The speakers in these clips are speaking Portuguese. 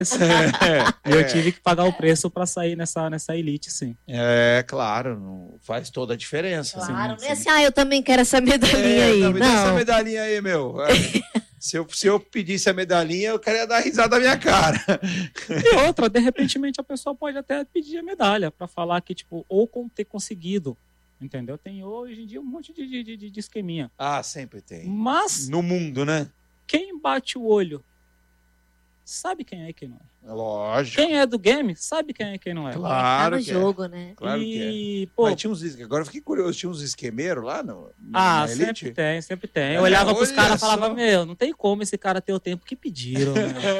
E eu tive que pagar o preço para sair nessa elite, sim. Claro, faz toda a diferença. Claro, não é assim, eu também quero essa medalhinha aí. Me dá essa medalhinha aí, meu. Se eu pedisse a medalhinha, eu queria dar risada da minha cara. E outra, de repente a pessoa pode até pedir a medalha para falar que, tipo, ou ter conseguido, entendeu? Tem hoje em dia um monte de esqueminha. Sempre tem. Mas... no mundo, né? Quem bate o olho sabe quem é e quem não é. Lógico. Quem é do game sabe quem é e quem não é. Claro, tá no jogo, né? Claro que é. Mas tinha agora eu fiquei curioso, tinha uns esquemeiros lá na Elite? Sempre tem. Eu olhava pros caras e falava, não tem como esse cara ter o tempo que pediram.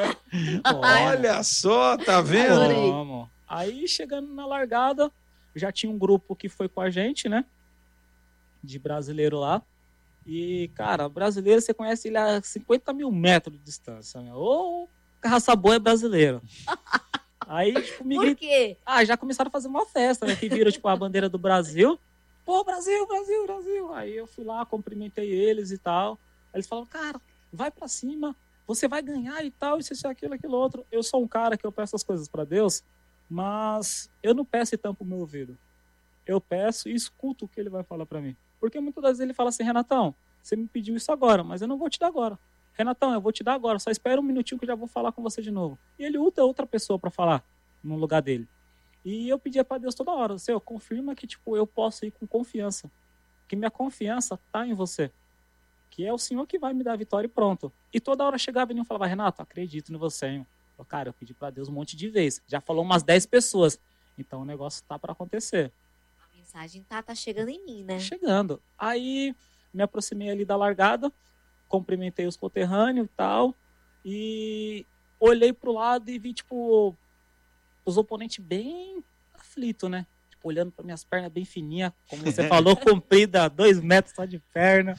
Olha só, tá vendo? Aí, chegando na largada, já tinha um grupo que foi com a gente, né? De brasileiro lá. E, cara, brasileiro, você conhece ele a 50 mil metros de distância, né? Ou raça boa é brasileiro. Aí, tipo, Por quê? Já começaram a fazer uma festa, né? Que viram, tipo, a bandeira do Brasil. Pô, Brasil, Brasil, Brasil. Aí eu fui lá, cumprimentei eles e tal. Aí eles falaram, cara, vai pra cima, você vai ganhar e tal, isso, aquilo, outro. Eu sou um cara que eu peço as coisas pra Deus, mas eu não peço e tampo o meu ouvido. Eu peço e escuto o que ele vai falar pra mim. Porque muitas das vezes ele fala assim, Renatão, você me pediu isso agora, mas eu não vou te dar agora. Renatão, eu vou te dar agora, só espera um minutinho que eu já vou falar com você de novo. E ele usa outra pessoa para falar no lugar dele. E eu pedia para Deus toda hora, Senhor, confirma que tipo, eu posso ir com confiança. Que minha confiança tá em você. Que é o Senhor que vai me dar a vitória e pronto. E toda hora chegava e falava, Renato, acredito em você, hein? Cara, eu pedi para Deus um monte de vezes. Já falou umas 10 pessoas. Então o negócio tá para acontecer. A mensagem tá chegando em mim, né? Chegando. Aí me aproximei ali da largada, cumprimentei os conterrâneos e tal, e olhei pro lado e vi, tipo, os oponentes bem aflitos, né? Tipo, olhando para minhas pernas bem fininhas, como você falou, comprida, 2 metros só de perna.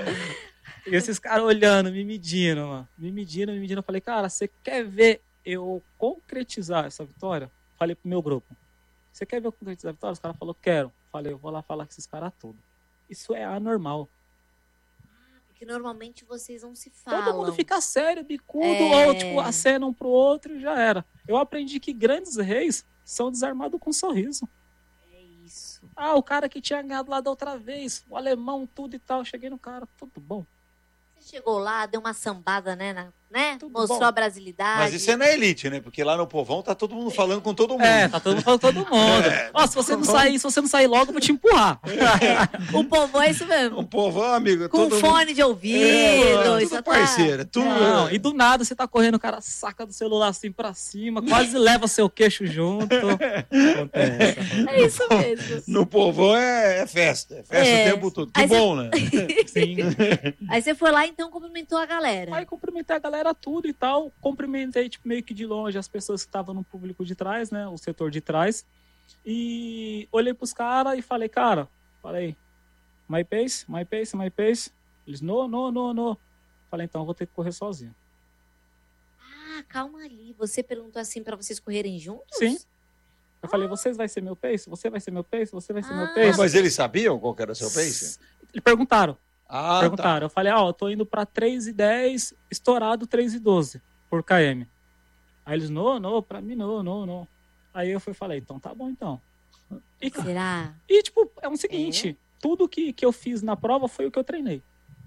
E esses caras olhando, me medindo, mano. Me medindo. Eu falei, cara, você quer ver eu concretizar essa vitória? Falei pro meu grupo. Você quer ver eu concretizar a vitória? Os caras falaram, quero. Falei, eu vou lá falar com esses caras todos. Isso é anormal. Porque normalmente vocês não se falam. Todo mundo fica sério, bicudo, ou tipo, acena um pro outro e já era. Eu aprendi que grandes reis são desarmados com um sorriso. É isso. O cara que tinha ganhado lá da outra vez, o alemão, tudo e tal. Cheguei no cara, tudo bom. Você chegou lá, deu uma sambada, né? Mostrou bom. A brasilidade. Mas isso é na Elite, né? Porque lá no Povão tá todo mundo falando com todo mundo. Tá todo mundo falando com todo mundo. Se você não sair logo, eu vou te empurrar. O Povão é isso mesmo. O Povão, amigo. Com fone de ouvido. Tudo parceiro. Tudo... E do nada você tá correndo, o cara saca do celular assim pra cima, quase leva seu queixo junto. Acontece. É isso mesmo. No Povão é festa. É festa o tempo todo. Que bom, né? Sim. Aí você foi lá, então, cumprimentou a galera. Aí cumprimentei a galera tudo e tal. Cumprimentei, tipo, meio que de longe as pessoas que estavam no público de trás, né? O setor de trás. E olhei pros caras e falei, my pace. Eles, no. Falei, então, eu vou ter que correr sozinho. Calma ali. Você perguntou assim pra vocês correrem juntos? Sim. Eu falei, vocês vai ser meu pace? Você vai ser meu pace? Você vai ser meu pace? Mas eles sabiam qual que era o seu pace? Eles perguntaram. Tá. Eu falei, eu tô indo pra 3,10, estourado 3,12 por km. Aí eles, pra mim não. Aí eu falei, então tá bom então. Será? E tipo, é o seguinte, tudo que eu fiz na prova foi o que eu treinei.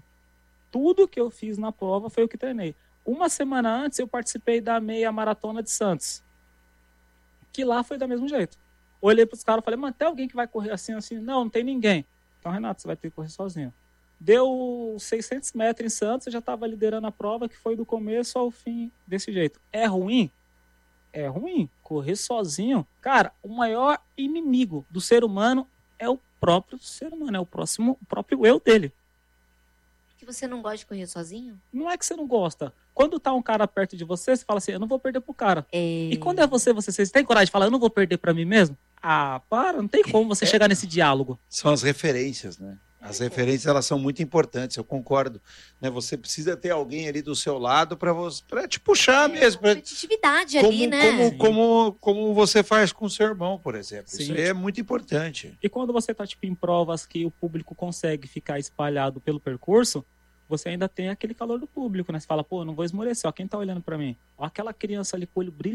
Uma semana antes eu participei da meia maratona de Santos. Que lá foi do mesmo jeito. Olhei pros caras e falei, tem alguém que vai correr assim? Não tem ninguém. Então, Renato, você vai ter que correr sozinho. Deu 600 metros em Santos, eu já estava liderando a prova, que foi do começo ao fim desse jeito. É ruim? É ruim. Correr sozinho. Cara, o maior inimigo do ser humano é o próprio ser humano, é o próprio eu dele. Que você não gosta de correr sozinho? Não é que você não gosta. Quando tá um cara perto de você, você fala assim, eu não vou perder pro cara. E quando é você tem coragem de falar, eu não vou perder pra mim mesmo? Não tem como você chegar nesse diálogo. São as referências, né? As referências, elas são muito importantes, eu concordo. Né? Você precisa ter alguém ali do seu lado para te puxar mesmo. Competitividade ali, né? Como você faz com o seu irmão, por exemplo. Sim. Isso aí é muito importante. E quando você tá em provas que o público consegue ficar espalhado pelo percurso, você ainda tem aquele calor do público, né? Você fala, pô, não vou esmorecer, ó, quem tá olhando pra mim? Ó, aquela criança ali com o olho brilhando.